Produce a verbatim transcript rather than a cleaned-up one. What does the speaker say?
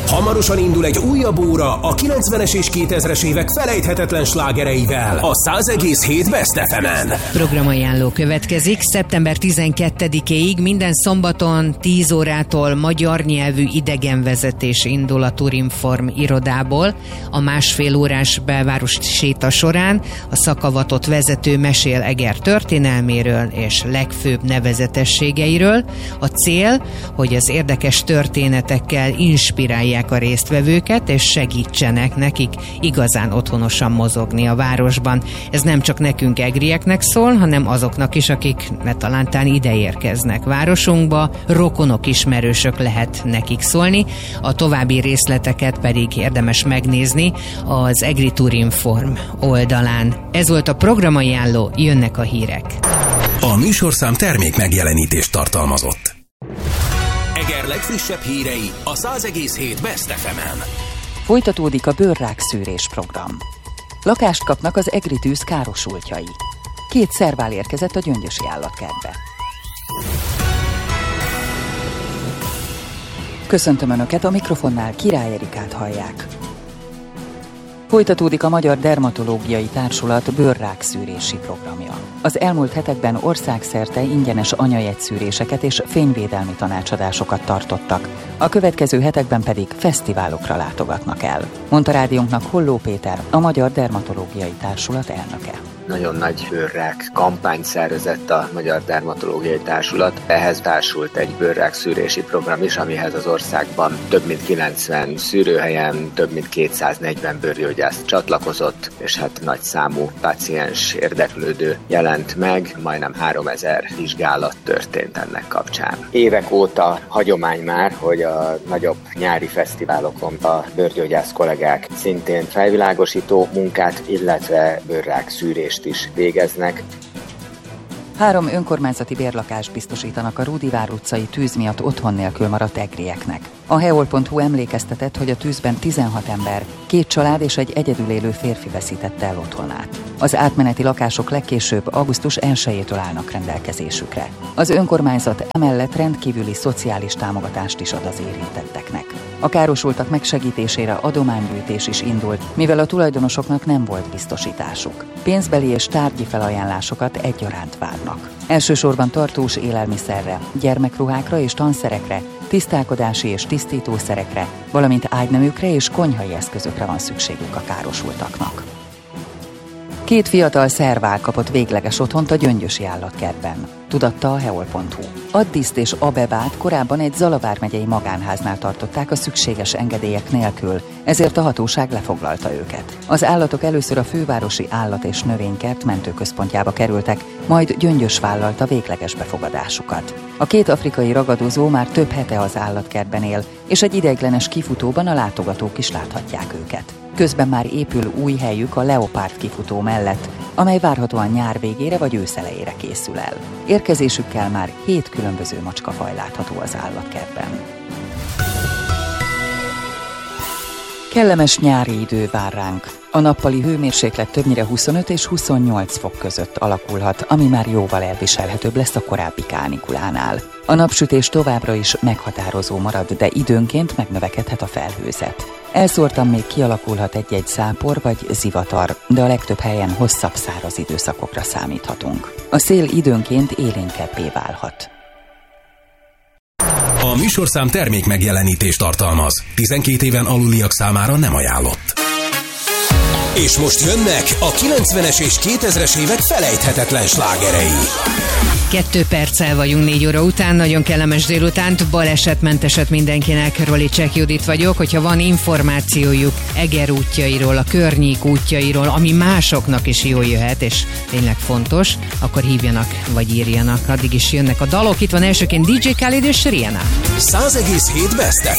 Hamarosan indul egy újabb óra a kilencvenes és kétezres évek felejthetetlen slágereivel a száz egész hét Best ef emen. Programajánló következik. szeptember tizenkettedikéig minden szombaton tíz órától magyar nyelvű idegenvezetés indul a Turinform irodából. A másfél órás belváros séta során a szakavatott vezető mesél Eger történelméről és legfőbb nevezetességeiről. A cél, hogy az érdekes történetekkel inspirálják a résztvevőket, és segítsenek nekik igazán otthonosan mozogni a városban. Ez nem csak nekünk egrieknek szól, hanem azoknak is, akik talán ide érkeznek városunkba, rokonok, ismerősök lehet nekik szólni. A további részleteket pedig érdemes megnézni az Egri Turinform oldalán. Ez volt a programajánló, jönnek a hírek. A műsorszám termék megjelenítést tartalmazott. Eger legfrissebb hírei a száz egész hét Best ef emen. Folytatódik a bőrrák szűrés program. Lakást kapnak az egri tűz károsultjai. Két szervál érkezett a Gyöngyösi állatkertbe. Köszöntöm Önöket, a mikrofonnál Király Erikát hallják. Folytatódik a Magyar Dermatológiai Társulat bőrrák szűrési programja. Az elmúlt hetekben országszerte ingyenes anyajegyszűréseket és fényvédelmi tanácsadásokat tartottak. A következő hetekben pedig fesztiválokra látogatnak el, mondta rádiónknak Holló Péter, a Magyar Dermatológiai Társulat elnöke. Nagyon nagy bőrrák kampányt szervezett a Magyar Dermatológiai Társulat. Ehhez társult egy bőrrák szűrési program is, amihez az országban több mint kilencven szűrőhelyen több mint kétszáznegyven bőrgyógyász csatlakozott, és hát nagy számú páciens érdeklődő jelent meg, majdnem háromezer vizsgálat történt ennek kapcsán. Évek óta hagyomány már, hogy a nagyobb nyári fesztiválokon a bőrgyógyász kollégák szintén felvilágosító munkát, illetve bőrrák szűrést is végeznek. Három önkormányzati bérlakást biztosítanak a Rúdivár utcai tűz miatt otthon nélkül maradt egrieknek. A heol pont hu emlékeztetett, hogy a tűzben tizenhat ember, két család és egy egyedül élő férfi veszítette el otthonát. Az átmeneti lakások legkésőbb augusztus elsejétől állnak rendelkezésükre. Az önkormányzat emellett rendkívüli szociális támogatást is ad az érintetteknek. A károsultak megsegítésére adománygyűjtés is indult, mivel a tulajdonosoknak nem volt biztosításuk. Pénzbeli és tárgyi felajánlásokat egyaránt várnak. Elsősorban tartós élelmiszerre, gyermekruhákra és tanszerekre, tisztálkodási és tisztítószerekre, valamint ágyneműkre és konyhai eszközökre van szükségük a károsultaknak. Két fiatal szervál kapott végleges otthont a Gyöngyösi állatkertben, tudatta a heol pont hu. Addiszt és Abebát korábban egy Zala vármegyei magánháznál tartották a szükséges engedélyek nélkül, ezért a hatóság lefoglalta őket. Az állatok először a fővárosi állat- és növénykert mentőközpontjába kerültek, majd Gyöngyös vállalta végleges befogadásukat. A két afrikai ragadozó már több hete az állatkertben él, és egy ideiglenes kifutóban a látogatók is láthatják őket. Közben már épül új helyük a Leopárd kifutó mellett, amely várhatóan nyár végére vagy ősz elejére készül el. Érkezésükkel már hét különböző macskafaj látható az állatkertben. Kellemes nyári idő vár ránk. A nappali hőmérséklet többnyire huszonöt és huszonnyolc fok között alakulhat, ami már jóval elviselhetőbb lesz a korábbi kánikulánál. A napsütés továbbra is meghatározó marad, de időnként megnövekedhet a felhőzet. Elszórtan még kialakulhat egy-egy zápor vagy zivatar, de a legtöbb helyen hosszabb száraz időszakokra számíthatunk. A szél időnként élénkebbé válhat. A műsorszám termék megjelenítést tartalmaz. tizenkét éven aluliak számára nem ajánlott. És most jönnek a kilencvenes és kétezres évek felejthetetlen slágerei. Kettő perccel vagyunk négy óra után, nagyon kellemes délutánt, balesetmenteset mindenkinek, Rolicek Judit vagyok. Hogyha van információjuk Eger útjairól, a környék útjairól, ami másoknak is jól jöhet, és tényleg fontos, akkor hívjanak, vagy írjanak. Addig is jönnek a dalok. Itt van elsőként dé dzsé Khaled és Rihanna. száz egész hét Best